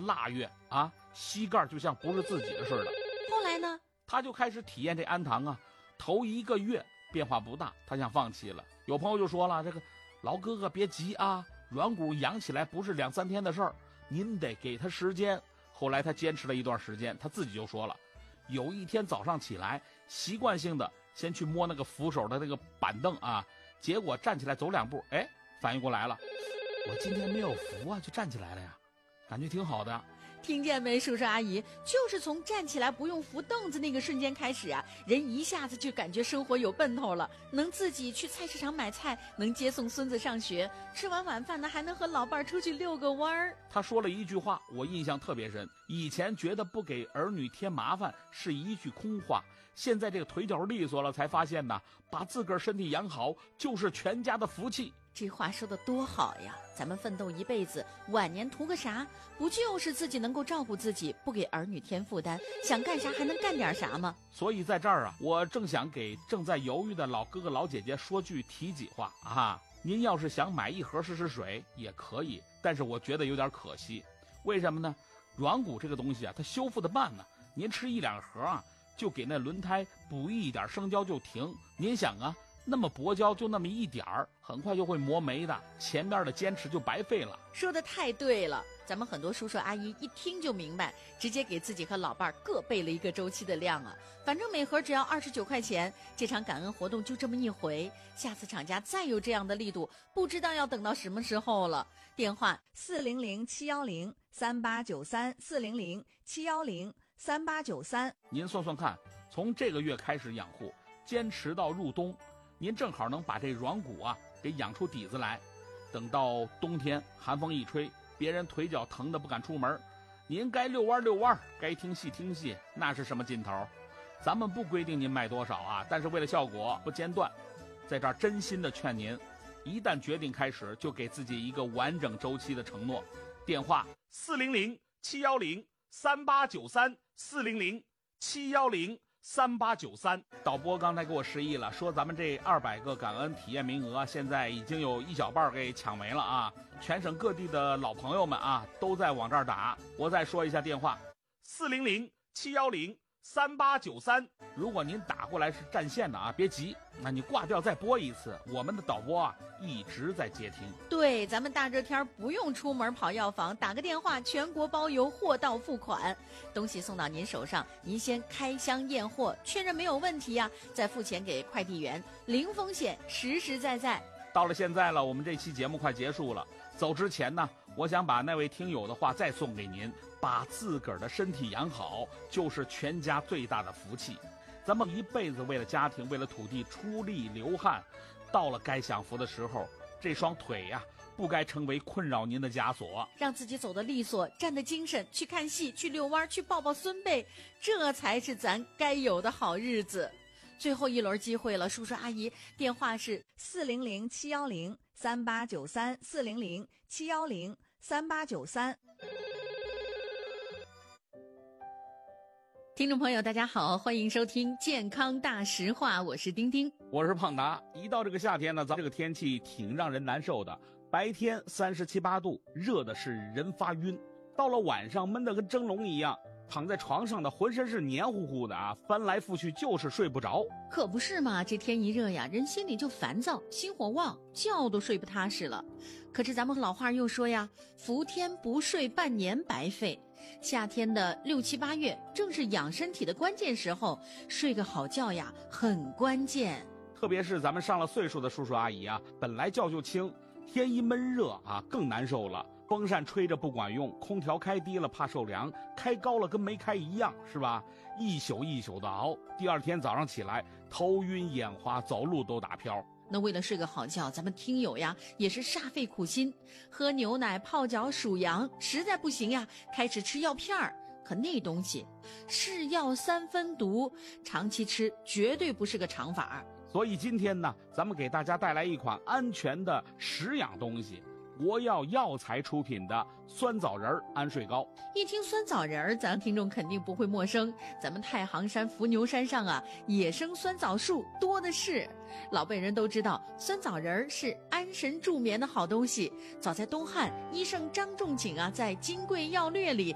腊月啊，膝盖就像不是自己的似的。 后来呢， 他就开始体验这氨糖啊，头1个月变化不大，他想放弃了。有朋友就说了，这个老哥哥别急啊，软骨养起来不是2、3天的事儿，您得给他时间。后来他坚持了一段时间，他自己就说了，有一天早上起来，习惯性的先去摸那个扶手的那个板凳啊，结果站起来走2步，哎，反应过来了，我今天没有扶啊，就站起来了呀，感觉挺好的。 听见没，叔叔阿姨，就是从站起来不用扶凳子那个瞬间开始啊，人一下子就感觉生活有奔头了，能自己去菜市场买菜，能接送孙子上学，吃完晚饭呢还能和老伴出去遛个弯儿。 他说了一句话，我印象特别深，以前觉得不给儿女添麻烦是一句空话，现在这个腿脚利索了，才发现呢，把自个儿身体养好就是全家的福气。 这话说得多好呀，咱们奋斗一辈子，晚年图个啥？不就是自己能够照顾自己，不给儿女添负担，想干啥还能干点啥吗？ 所以在这儿啊，我正想给正在犹豫的老哥哥老姐姐说句体己话啊，您要是想买1盒试试水也可以，但是我觉得有点可惜。为什么呢？软骨这个东西啊，它修复的慢呢，您吃1、2盒啊，就给那轮胎补一点生胶就停。您想啊，那么薄胶就那么一点儿，很快就会磨没的，前面的坚持就白费了。 说得太对了，咱们很多叔叔阿姨一听就明白，直接给自己和老伴儿各备了一个周期的量啊，反正每盒只要29块钱，这场感恩活动就这么一回，下次厂家再有这样的力度，不知道要等到什么时候了。电话400-710-3893，400-710-3893。 您算算看，从这个月开始养护，坚持到入冬，您正好能把这软骨啊给养出底子来。等到冬天寒风一吹，别人腿脚疼得不敢出门，您该遛弯遛弯，该听戏听戏，那是什么劲头？咱们不规定您卖多少啊，但是为了效果不间断，在这儿真心的劝您，一旦决定开始，就给自己一个完整周期的承诺。电话400-710-3893，400-710-3893。导播刚才给我示意了，说咱们这200个感恩体验名额现在已经有1小半给抢没了啊！全省各地的老朋友们啊都在往这儿打。我再说一下电话：400-710-3893。如果您打过来是占线的啊，别急，那你挂掉再拨一次，我们的导播啊一直在接听。 对，咱们大热天不用出门跑药房，打个电话全国包邮，货到付款，东西送到您手上，您先开箱验货，确认没有问题啊，再付钱给快递员，零风险，实实在在。 到了现在了，我们这期节目快结束了，走之前呢，我想把那位听友的话再送给您，把自个儿的身体养好，就是全家最大的福气。咱们一辈子为了家庭，为了土地出力流汗，到了该享福的时候，这双腿呀，不该成为困扰您的枷锁。 让自己走得利索，站得精神，去看戏，去遛弯，去抱抱孙辈，这才是咱该有的好日子。最后一轮机会了，叔叔阿姨，电话是400-710-3893，400-710-3893。听众朋友大家好，欢迎收听健康大实话，我是丁丁， 我是胖达。一到这个夏天呢，咱这个天气挺让人难受的，白天37、8度，热的是人发晕，到了晚上闷得跟蒸笼一样，躺在床上的浑身是黏糊糊的啊，翻来覆去就是睡不着。 可不是嘛，这天一热呀，人心里就烦躁，心火旺，觉都睡不踏实了。可是咱们老话又说呀，伏天不睡半年白费。夏天的6、7、8月正是养身体的关键时候，睡个好觉呀很关键。 特别是咱们上了岁数的叔叔阿姨啊，本来觉就轻，天一闷热啊更难受了，风扇吹着不管用，空调开低了怕受凉，开高了跟没开一样，是吧？一宿一宿的熬，第二天早上起来头晕眼花，走路都打飘。 那为了睡个好觉，咱们听友呀也是煞费苦心，喝牛奶泡脚数羊，实在不行呀开始吃药片儿。可那东西是药3分毒，长期吃绝对不是个长法。 所以今天呢，咱们给大家带来一款安全的食养东西，国药药材出品的酸枣仁安睡膏。 一听酸枣仁，咱听众肯定不会陌生，咱们太行山伏牛山上啊，野生酸枣树多的是。老辈人都知道，酸枣仁是安神助眠的好东西。早在东汉，医圣张仲景啊，在《金匮要略》里